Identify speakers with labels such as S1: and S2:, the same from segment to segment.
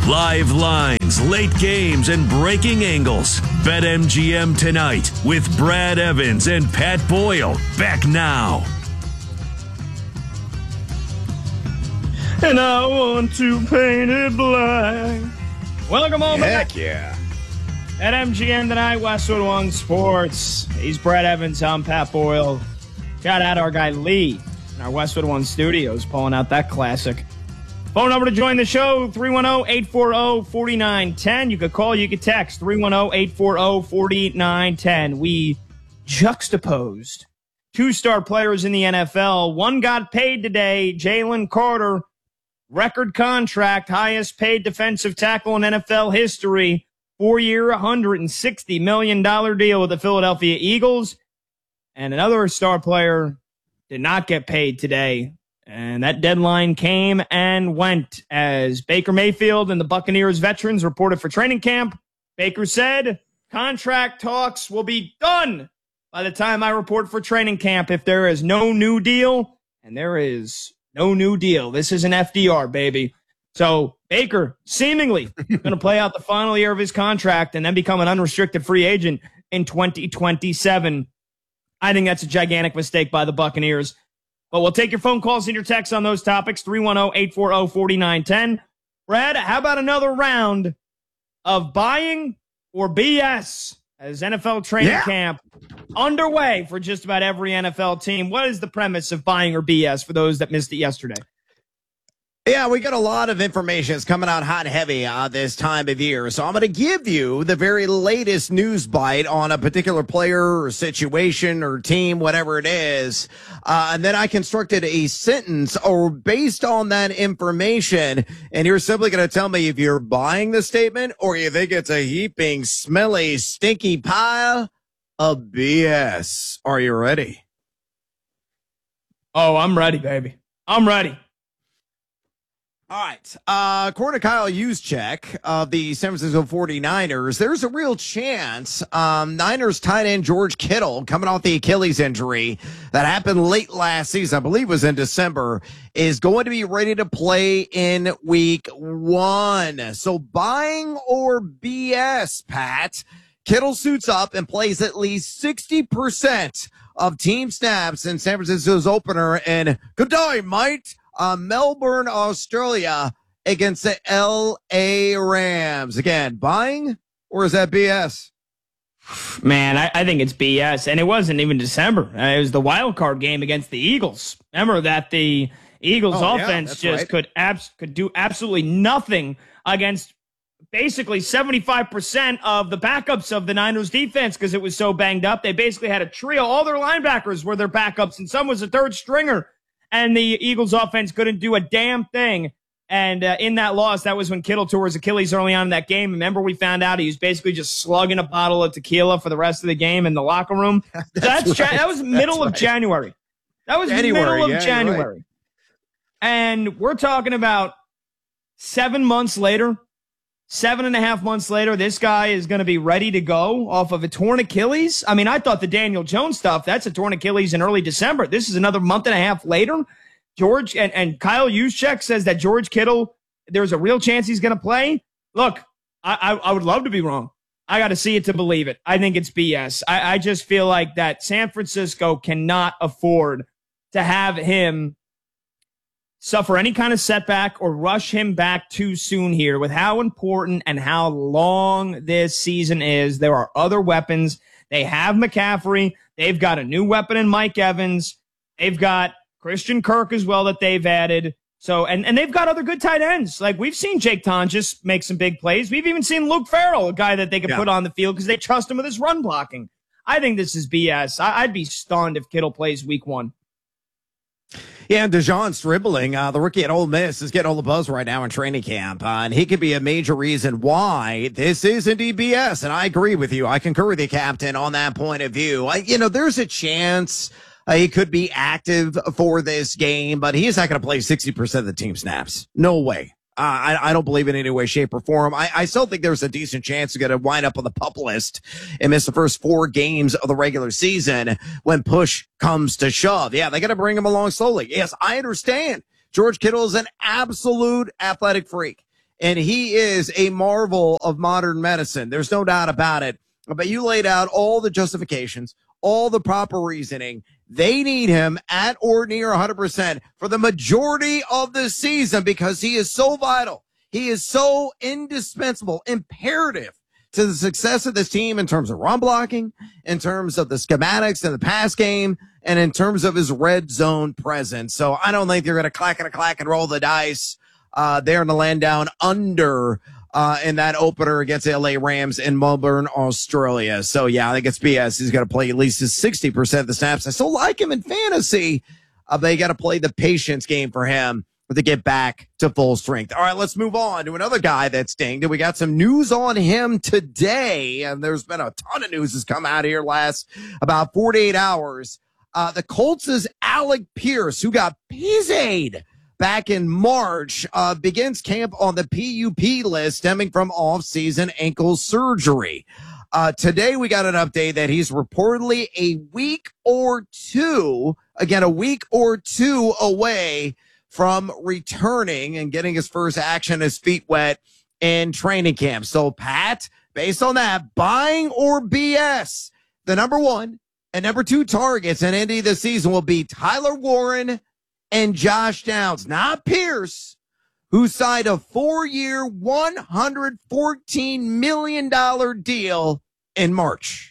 S1: Live lines, late games, and breaking angles. BetMGM tonight with Brad Evans and Pat Boyle. Back now.
S2: And I want to paint it black. Welcome on back.
S3: Heck yeah.
S2: At MGM tonight, Westwood One Sports. He's Brad Evans. I'm Pat Boyle. Shout out our guy Lee in our Westwood One studios pulling out that classic. Phone number to join the show, 310-840-4910. You could call, you could text, 310-840-4910. We juxtaposed two-star players in the NFL. One got paid today, Jalen Carter. Record contract, highest paid defensive tackle in NFL history. 4-year, $160 million deal with the Philadelphia Eagles. And another star player did not get paid today. And that deadline came and went as Baker Mayfield and the Buccaneers veterans reported for training camp. Baker said contract talks will be done by the time I report for training camp if there is no new deal. And there is no new deal. This is an FDR, baby. So Baker seemingly going to play out the final year of his contract and then become an unrestricted free agent in 2027. I think that's a gigantic mistake by the Buccaneers. But we'll take your phone calls and your texts on those topics, 310-840-4910. Brad, how about another round of buying or BS as NFL training camp underway for just about every NFL team? What is the premise of buying or BS for those that missed it yesterday?
S3: Yeah, we got a lot of information. It's coming out hot and heavy this time of year. So I'm going to give you the very latest news bite on a particular player or situation or team, whatever it is. And then I constructed a sentence or based on that information. And you're simply going to tell me if you're buying the statement or you think it's a heaping, smelly, stinky pile of BS. Are you ready?
S2: Oh, I'm ready, baby. I'm ready.
S3: All right. According to Kyle Juszczyk of the San Francisco 49ers, there's a real chance Niners tight end George Kittle, coming off the Achilles injury that happened late last season, I believe it was in December, is going to be ready to play in week 1. So buying or BS, Pat? Kittle suits up and plays at least 60% of team snaps in San Francisco's opener. And good day, mate. Melbourne, Australia against the L.A. Rams. Again, buying or is that BS?
S2: Man, I think it's BS. And it wasn't even December. It was the wild card game against the Eagles. Remember that the Eagles offense could do absolutely nothing against basically 75% of the backups of the Niners defense because it was so banged up. They basically had a trio. All their linebackers were their backups, and some was a third stringer. And the Eagles offense couldn't do a damn thing. And in that loss, that was when Kittle tore his Achilles early on in that game. Remember, we found out he was basically just slugging a bottle of tequila for the rest of the game in the locker room. That was middle of January. That was middle of January. Right. And we're talking about 7 months later, 7.5 months later, this guy is going to be ready to go off of a torn Achilles. I mean, I thought the Daniel Jones stuff, that's a torn Achilles in early December. This is another month and a half later. George and Kyle Juszczyk says that George Kittle, there's a real chance he's going to play. Look, I would love to be wrong. I got to see it to believe it. I think it's BS. I just feel like that San Francisco cannot afford to have him suffer any kind of setback or rush him back too soon here with how important and how long this season is. There are other weapons. They have McCaffrey. They've got a new weapon in Mike Evans. They've got Christian Kirk as well that they've added. So, and they've got other good tight ends. Like we've seen Jake Tonjes make some big plays. We've even seen Luke Farrell, a guy that they could put on the field because they trust him with his run blocking. I think this is BS. I'd be stunned if Kittle plays week 1.
S3: Yeah, and Dejon Stribling, the rookie at Ole Miss, is getting all the buzz right now in training camp. And he could be a major reason why this is indeed BS. And I agree with you. I concur with you, Captain, on that point of view. There's a chance he could be active for this game, but he is not going to play 60% of the team snaps. No way. I don't believe in any way, shape, or form. I still think there's a decent chance he's going to wind up on the PUP list and miss the first 4 games of the regular season when push comes to shove. Yeah, they got to bring him along slowly. Yes, I understand. George Kittle is an absolute athletic freak. and he is a marvel of modern medicine. There's no doubt about it. But you laid out all the justifications, all the proper reasoning. They need him at or near 100% for the majority of the season because he is so vital. He is so indispensable, imperative to the success of this team in terms of run blocking, in terms of the schematics and the pass game, and in terms of his red zone presence. So I don't think they're going to clack and roll the dice there in the land down under in that opener against the LA Rams in Melbourne, Australia. So, yeah, I think it's BS. He's got to play at least his 60% of the snaps. I still like him in fantasy, but you got to play the patience game for him to get back to full strength. All right, let's move on to another guy that's dinged. And we got some news on him today, and there's been a ton of news that's come out here last about 48 hours. The Colts' Alec Pierce, who got PZ'd back in March, begins camp on the PUP list stemming from off-season ankle surgery. Today we got an update that he's reportedly a week or two away from returning and getting his first action, his feet wet in training camp. So, Pat, based on that, buying or BS, the number 1 and number 2 targets in Indy this season will be Tyler Warren and Josh Downs, not Pierce, who signed a 4-year, $114 million deal in March.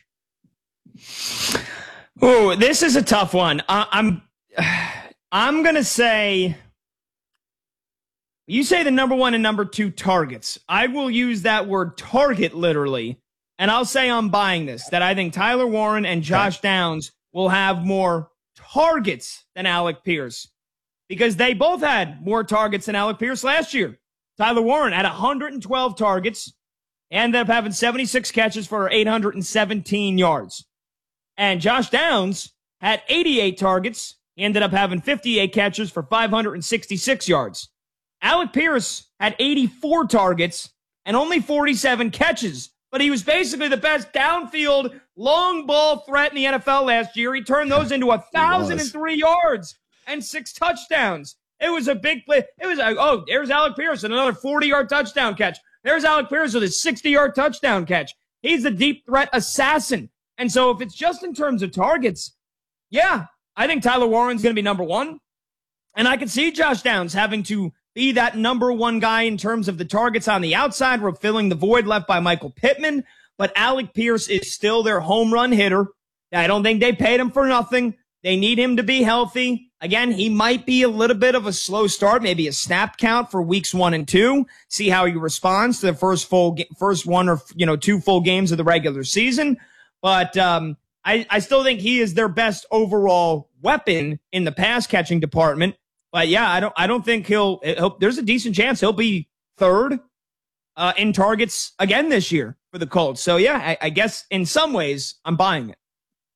S2: Oh, this is a tough one. I'm going to say, you say the number 1 and number 2 targets. I will use that word target literally, and I'll say I'm buying this, that I think Tyler Warren and Josh Downs will have more targets than Alec Pierce. Because they both had more targets than Alec Pierce last year. Tyler Warren had 112 targets, ended up having 76 catches for 817 yards. And Josh Downs had 88 targets. He ended up having 58 catches for 566 yards. Alec Pierce had 84 targets and only 47 catches. But he was basically the best downfield long ball threat in the NFL last year. He turned those into 1,003 yards. And 6 touchdowns. It was a big play. It was there's Alec Pierce, another 40-yard touchdown catch. There's Alec Pierce with a 60-yard touchdown catch. He's the deep threat assassin. And so if it's just in terms of targets, yeah, I think Tyler Warren's going to be number 1. And I can see Josh Downs having to be that number 1 guy in terms of the targets on the outside. We're filling the void left by Michael Pittman. But Alec Pierce is still their home run hitter. I don't think they paid him for nothing. They need him to be healthy. Again, he might be a little bit of a slow start, maybe a snap count for weeks 1 and 2. See how he responds to the first 1 or 2 full games of the regular season. But I still think he is their best overall weapon in the pass catching department. But yeah, I don't think he'll there's a decent chance he'll be 3rd in targets again this year for the Colts. So yeah, I guess in some ways I'm buying it.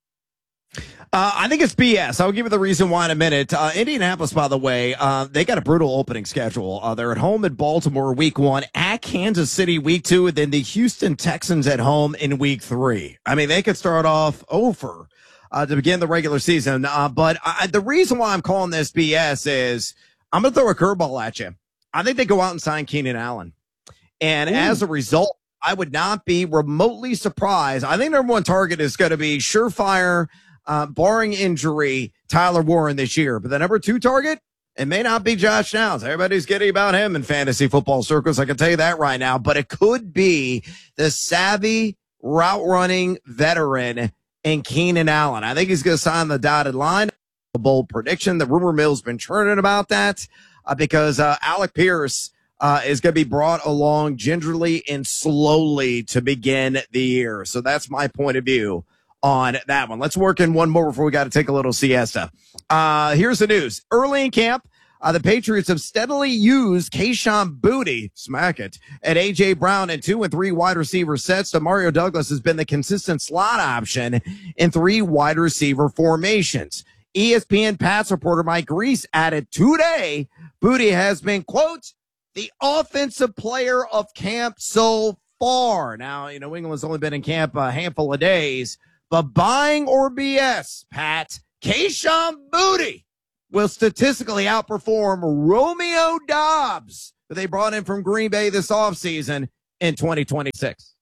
S3: I think it's BS. I'll give you the reason why in a minute. Indianapolis, by the way, they got a brutal opening schedule. They're at home in Baltimore week 1, at Kansas City week 2, and then the Houston Texans at home in week 3. I mean, they could start off over to begin the regular season. But the reason why I'm calling this BS is I'm going to throw a curveball at you. I think they go out and sign Keenan Allen. And as a result, I would not be remotely surprised. I think number 1 target is going to be surefire, barring injury, Tyler Warren this year. But the number 2 target, it may not be Josh Downs. Everybody's kidding about him in fantasy football circles. I can tell you that right now. But it could be the savvy route running veteran in Keenan Allen. I think he's going to sign the dotted line. A bold prediction. The rumor mill's been churning about that because Alec Pierce is going to be brought along gingerly and slowly to begin the year. So that's my point of view on that one. Let's work in one more before we got to take a little siesta. Here's the news. Early in camp, the Patriots have steadily used Kayshon Boutte, smack it, and A.J. Brown in 2 and 3 wide receiver sets. Mario Douglas has been the consistent slot option in 3 wide receiver formations. ESPN Pats reporter Mike Reese added today, Boutte has been, quote, the offensive player of camp so far. Now, New England's only been in camp a handful of days, but buying or BS, Pat, Kayshon Boutte will statistically outperform Romeo Doubs that they brought in from Green Bay this offseason in 2026.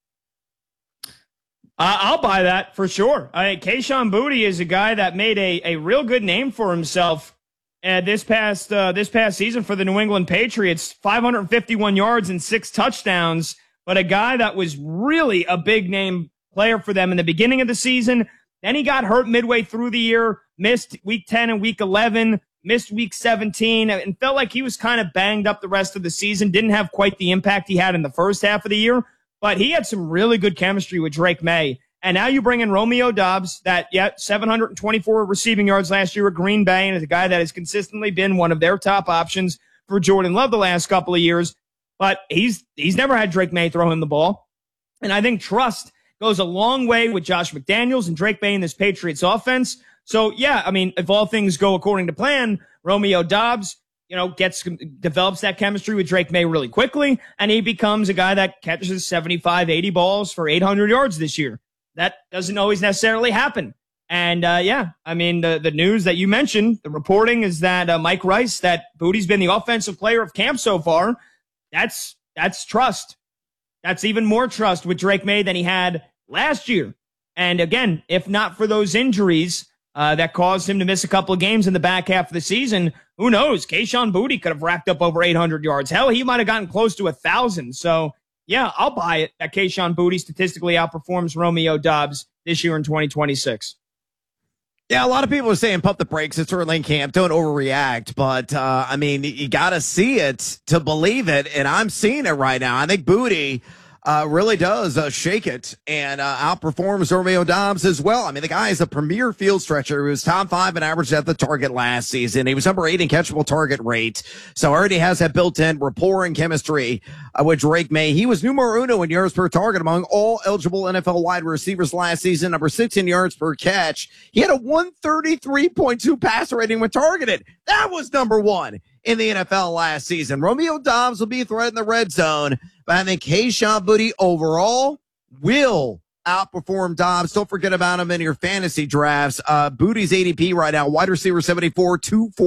S2: I'll buy that for sure. Kayshon Boutte is a guy that made a real good name for himself this past season for the New England Patriots. 551 yards and 6 touchdowns, but a guy that was really a big name player for them in the beginning of the season. Then he got hurt midway through the year, missed week 10 and week 11, missed week 17, and felt like he was kind of banged up the rest of the season. Didn't have quite the impact he had in the first half of the year. But he had some really good chemistry with Drake May. And now you bring in Romeo Doubs, 724 receiving yards last year at Green Bay, and is a guy that has consistently been one of their top options for Jordan Love the last couple of years. But he's never had Drake May throw him the ball. And I think trust goes a long way with Josh McDaniels and Drake May in this Patriots offense. So, yeah, I mean, if all things go according to plan, Romeo Doubs, develops that chemistry with Drake May really quickly, and he becomes a guy that catches 75, 80 balls for 800 yards this year. That doesn't always necessarily happen. And, the news that you mentioned, the reporting is that Mike Rice, that Boutte's been the offensive player of camp so far. That's trust. That's even more trust with Drake May than he had last year. And again, if not for those injuries that caused him to miss a couple of games in the back half of the season, who knows? Kayshon Boutte could have racked up over 800 yards. Hell, he might have gotten close to 1,000. So, yeah, I'll buy it that Kayshon Boutte statistically outperforms Romeo Doubs this year in 2026.
S3: Yeah, a lot of people are saying pump the brakes. It's early in camp. Don't overreact. But, you got to see it to believe it. And I'm seeing it right now. I think Boutte really does shake it and outperforms Romeo Doubs as well. I mean, the guy is a premier field stretcher. He was top 5 in average at the target last season. He was number 8 in catchable target rate. So already has that built-in rapport and chemistry with Drake May. He was numero uno in yards per target among all eligible NFL wide receivers last season, number 6 in yards per catch. He had a 133.2 passer rating when targeted. That was number 1 in the NFL last season. Romeo Doubs will be a threat in the red zone, but I think Kayshon Boutte overall will outperform Doubs. Don't forget about him in your fantasy drafts. Boutte's ADP right now, wide receiver 74,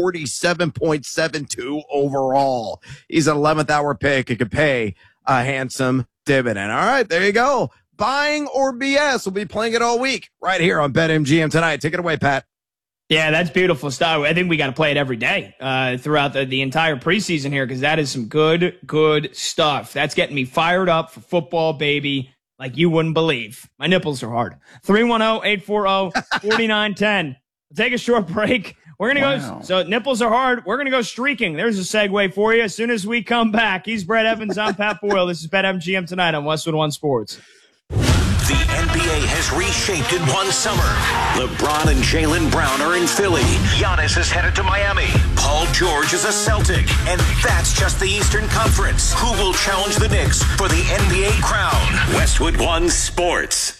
S3: 247.72 overall. He's an 11th hour pick. It could pay a handsome dividend. All right, there you go. Buying or BS. We'll be playing it all week right here on BetMGM tonight. Take it away, Pat.
S2: Yeah, that's beautiful stuff. I think we got to play it every day throughout the entire preseason here, because that is some good stuff. That's getting me fired up for football, baby, like you wouldn't believe. My nipples are hard. 310-840-4910. We'll take a short break. We're going to go. So nipples are hard. We're going to go streaking. There's a segue for you as soon as we come back. He's Brad Evans. I'm Pat Boyle. This is BetMGM tonight on Westwood One Sports.
S4: The NBA has reshaped in one summer. LeBron and Jaylen Brown are in Philly. Giannis is headed to Miami. Paul George is a Celtic. And that's just the Eastern Conference. Who will challenge the Knicks for the NBA crown? Westwood One Sports.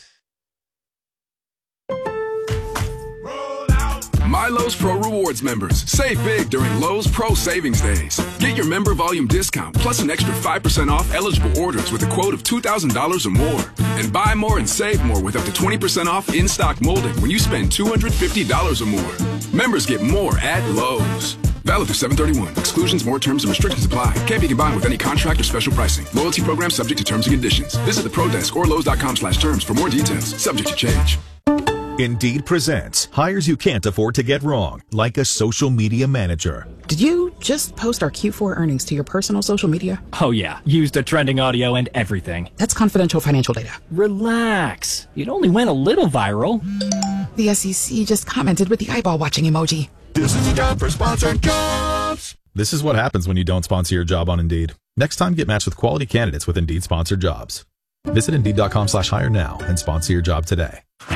S5: My Lowe's Pro Rewards members, save big during Lowe's Pro Savings Days. Get your member volume discount plus an extra 5% off eligible orders with a quote of $2,000 or more. And buy more and save more with up to 20% off in-stock molding when you spend $250 or more. Members get more at Lowe's. Valid through 7/31. Exclusions, more terms, and restrictions apply. Can't be combined with any contract or special pricing. Loyalty program subject to terms and conditions. Visit the Pro Desk or Lowe's.com/terms for more details. Subject to change.
S6: Indeed presents hires you can't afford to get wrong, like a social media manager.
S7: Did you just post our Q4 earnings to your personal social media?
S8: Oh yeah, used the trending audio and everything.
S7: That's confidential financial data.
S8: Relax. It only went a little viral.
S7: The SEC just commented with the eyeball watching emoji.
S6: This is a job for sponsored jobs. This is what happens when you don't sponsor your job on Indeed. Next time, get matched with quality candidates with Indeed sponsored jobs. Visit Indeed.com/hire now and sponsor your job today.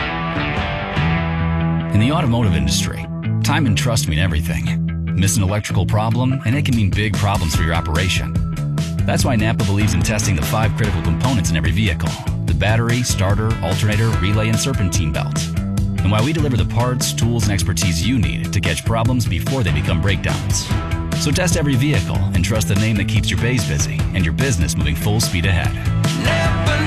S9: In the automotive industry, time and trust mean everything. Miss an electrical problem, and it can mean big problems for your operation. That's why Napa believes in testing the 5 critical components in every vehicle: the battery, starter, alternator, relay, and serpentine belt. And why we deliver the parts, tools, and expertise you need to catch problems before they become breakdowns. So test every vehicle and trust the name that keeps your bays busy and your business moving full speed ahead. Napa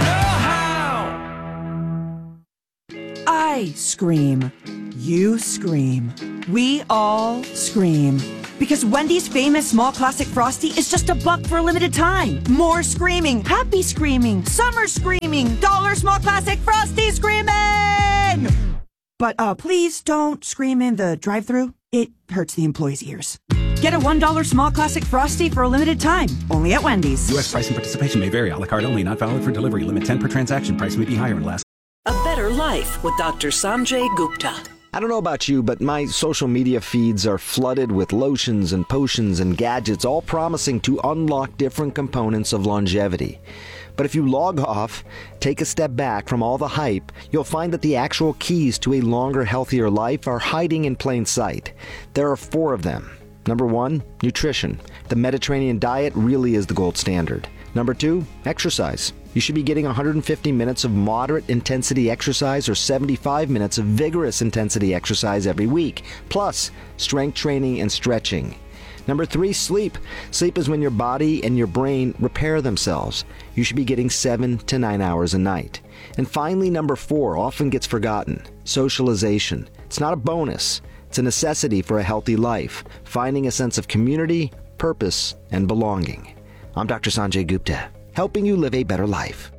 S10: know-how. I scream. You scream. We all scream. Because Wendy's famous small classic Frosty is just $1 for a limited time. More screaming, happy screaming, summer screaming, dollar small classic Frosty screaming! But please don't scream in the drive-thru. It hurts the employees' ears. Get a $1 small classic Frosty for a limited time, only at Wendy's.
S11: U.S. price and participation may vary. A la carte only, not valid for delivery. Limit 10 per transaction. Price may be higher in Alaska.
S12: A better life with Dr. Sanjay Gupta.
S13: I don't know about you, but my social media feeds are flooded with lotions and potions and gadgets, all promising to unlock different components of longevity. But if you log off, take a step back from all the hype, you'll find that the actual keys to a longer, healthier life are hiding in plain sight. There are 4 of them. Number 1, nutrition. The Mediterranean diet really is the gold standard. Number 2, exercise. You should be getting 150 minutes of moderate intensity exercise or 75 minutes of vigorous intensity exercise every week, plus strength training and stretching. Number 3, sleep. Sleep is when your body and your brain repair themselves. You should be getting 7 to 9 hours a night. And finally, number 4 often gets forgotten, socialization. It's not a bonus. It's a necessity for a healthy life, finding a sense of community, purpose, and belonging. I'm Dr. Sanjay Gupta, helping you live a better life.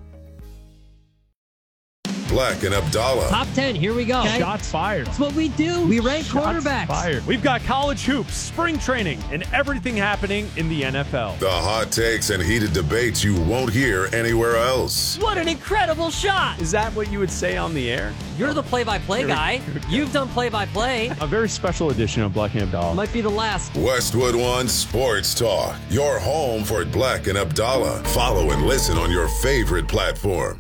S14: Black and Abdallah.
S15: Top 10, here we go.
S16: Okay. Shots fired.
S15: That's what we do. We rank quarterbacks.
S16: Fired. We've got college hoops, spring training, and everything happening in the NFL.
S14: The hot takes and heated debates you won't hear anywhere else.
S15: What an incredible shot.
S16: Is that what you would say on the air?
S15: You're the play-by-play guy. You've done play-by-play.
S16: A very special edition of Black and Abdallah.
S15: Might be the last.
S14: Westwood One Sports Talk. Your home for Black and Abdallah. Follow and listen on your favorite platform.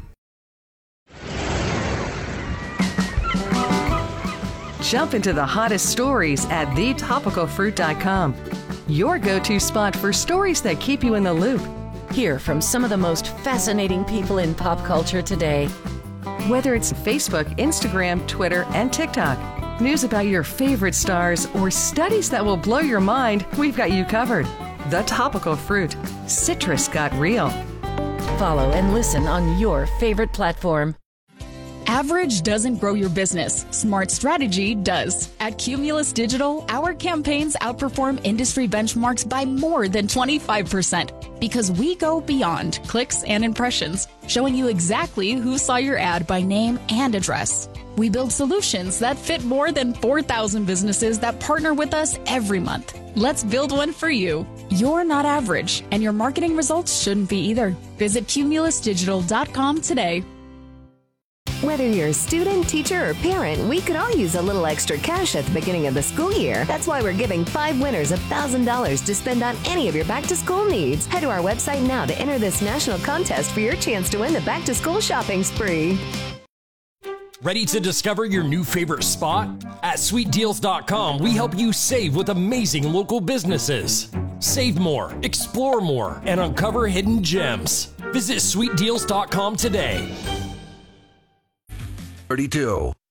S17: Jump into the hottest stories at thetopicalfruit.com. Your go-to spot for stories that keep you in the loop.
S18: Hear from some of the most fascinating people in pop culture today.
S17: Whether it's Facebook, Instagram, Twitter, and TikTok, news about your favorite stars, or studies that will blow your mind, we've got you covered. The Topical Fruit. Citrus got real.
S18: Follow and listen on your favorite platform.
S19: Average doesn't grow your business. Smart strategy does. At Cumulus Digital, our campaigns outperform industry benchmarks by more than 25% because we go beyond clicks and impressions, showing you exactly who saw your ad by name and address. We build solutions that fit more than 4,000 businesses that partner with us every month. Let's build one for you. You're not average, and your marketing results shouldn't be either. Visit cumulusdigital.com today.
S20: Whether you're a student, teacher, or parent, we could all use a little extra cash at the beginning of the school year. That's why we're giving 5 winners $1,000 to spend on any of your back-to-school needs. Head to our website now to enter this national contest for your chance to win the back-to-school shopping spree.
S21: Ready to discover your new favorite spot? At SweetDeals.com, we help you save with amazing local businesses. Save more, explore more, and uncover hidden gems. Visit SweetDeals.com today.
S22: 32.